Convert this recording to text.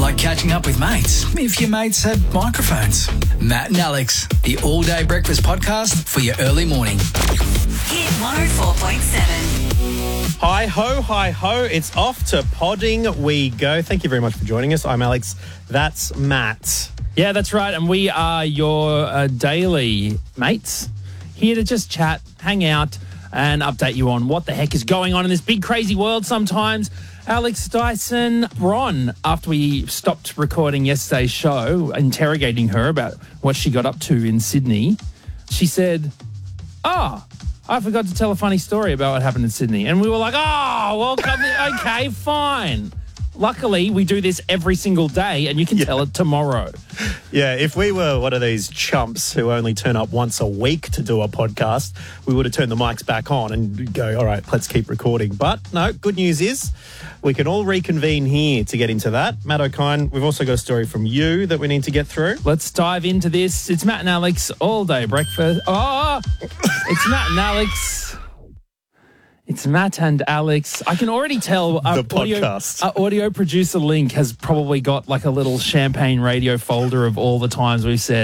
like catching up with mates if your mates had microphones. Matt and Alex, the all-day breakfast podcast for your early morning. Hit 104.7. Hi ho, it's off to podding we go. Thank you very much for joining us. I'm Alex, that's Matt. Yeah, that's right, and we are your daily mates, here to just chat, hang out, and update you on what the heck is going on in this big crazy world sometimes. Alex Dyson Bron, after we stopped recording yesterday's show, interrogating her about what she got up to in Sydney, she said, I forgot to tell a funny story about what happened in Sydney. And we were like, okay, fine. Luckily, we do this every single day and you can tell it tomorrow. Yeah, if we were one of these chumps who only turn up once a week to do a podcast, we would have turned the mics back on and go, all right, let's keep recording. But no, good news is we can all reconvene here to get into that. Matt O'Kine, we've also got a story from you that we need to get through. Let's dive into this. It's Matt and Alex all day breakfast. It's Matt and Alex. It's Matt and Alex. I can already tell the podcast. Our audio producer Link has probably got like a little champagne radio folder of all the times we've said